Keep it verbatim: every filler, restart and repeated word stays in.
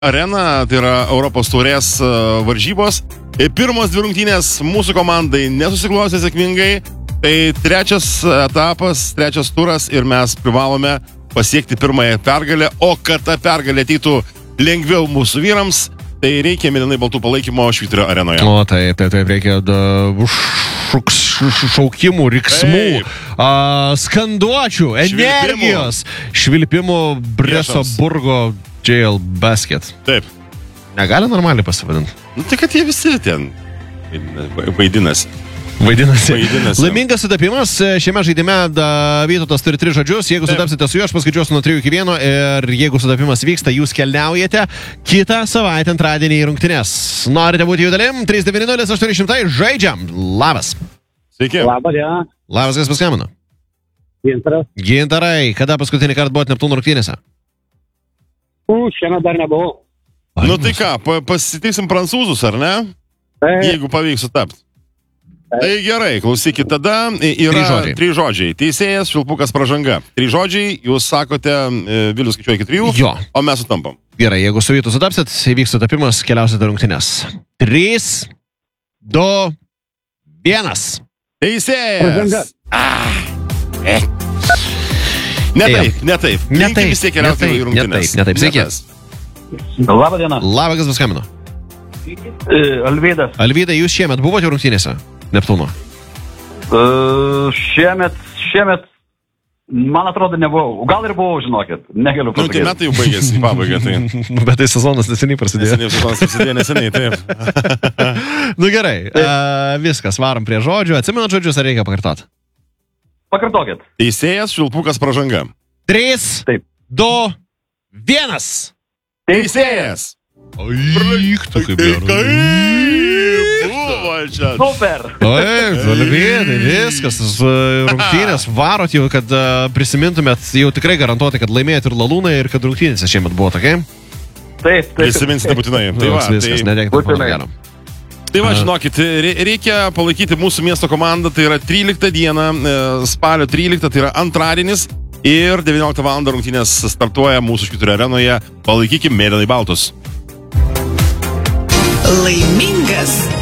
arena, tai yra Europos taurės varžybos. Pirmos dvi rungtynės mūsų komandai nesusiklostė sėkmingai. Tai trečias etapas, trečias turas ir mes privalome pasiekti pirmąją pergalę. O kad ta pergalė ateitų lengviau mūsų vyrams, tai reikia mėlynai baltų palaikymo Švyturio arenoje. O taip, taip, taip, reikia šuks, šaukimų, riksmų, a, skanduočių, energijos, švilpimų Bresoburgo Jail Basket. Taip. Negali normaliai pasivadinti. Nu, tai kad jie visi ten vaidinasi. Vaidinasi. Vaidinasi. Laimingas sutapimas. Šiame žaidime da, Vytautas turi tris žodžius. Jeigu Taip. sutapsite su juo, aš paskaičiuosiu nuo trijų iki vieno. Ir jeigu sutapimas vyksta, jūs keliaujate kitą savaitę antradienį į rungtynes. Norite būti jų dalim? trys devyni nulis aštuoni šimtai. Žaidžiam. Labas. Sveiki. Labą dieną. Labas, kas paskambino? Gintaras. Gintarai, kada paskutinį kartą buvot Neptūno rungtynėse? U, šiandien dar nebuvau. Nu tai ką, pa, pasitiksim prancūzus, ar ne? Tai, Jeigu pavyks sutapt. Tai gerai, klausykit, tada yra Trys žodžiai. trys žodžiai. Teisėjas, švilpukas, pražanga. Trys žodžiai, jūs sakote, e, Vilius skaičiuoja iki trijų, Jo. o mes sutampam. Gerai, jeigu su Vytu sutapsit, įvyks sutapimas, keliausite rungtynės. Trys, du, vienas. Teisėjas! Pražanga. Ah, eh. Ne taip, ne taip. Ne Linkim taip, vis tiek ne keliauti taip, į rungtynes. ne taip, ne taip. Sveiki. tas. Labą dieną. Labas, kas paskambino? Uh, Alvydas. Alvydai, jūs šiemet buvote rungtynėse Neptūno? Uh, šiemet, šiemet, man atrodo, nebuvau. Gal ir buvau, žinokit. Negaliu Nu, tai pasakyti. metai jau baigėsi į pabaigą, tai Nu, bet tai sezonas neseniai prasidėjo. neseniai sezonas prasidėjo neseniai, taip. Nu gerai, uh, viskas, varom prie žodžių. Atsimenat žodžius, ar reikia pakartoti? Pakartokit. Teisėjas, švilpukas, pražanga. Trys, Taip. du, vienas. Teisėjas! Eik, tu kaip Kaip gerai. buvo čia? Super. Taip, Alvydai, viskas, uh, rungtynės varot jau, kad uh, prisimintumėt, jau tikrai garantuoti, kad laimėjot ir Lalūną ir kad rungtynėse šiemet buvo tokia. Taip, taip. Prisiminsite būtinai. Tai va, viskas, tai, nedėkite mano būtinai. gero. tai va, žinokit, re- reikia palaikyti mūsų miesto komandą. Tai yra tryliktą dieną, e, spalio tryliktą, tai yra antradienis. Ir devynioliktą valandą rungtynės startuoja mūsų Švyturio arenoje. Palaikykim mėlynai baltus. Laimingas